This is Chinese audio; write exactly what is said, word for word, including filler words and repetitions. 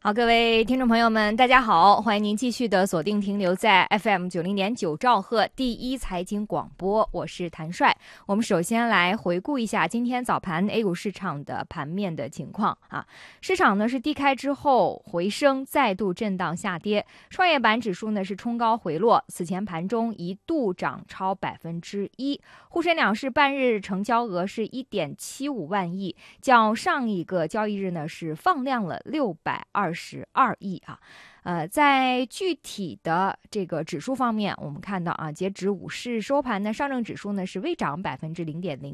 好，各位听众朋友们，大家好，欢迎您继续的锁定停留在 F M 九零点九兆赫第一财经广播，我是谭帅。我们首先来回顾一下今天早盘 A 股市场的盘面的情况啊。市场呢是低开之后回升，再度震荡下跌。创业板指数呢是冲高回落，此前盘中一度涨超百分之一。沪深两市半日成交额是一点七五万亿，较上一个交易日呢是放量了六百二十二亿啊。呃，在具体的这个指数方面，我们看到啊，截止午市收盘呢，上证指数呢是微涨百分之零点零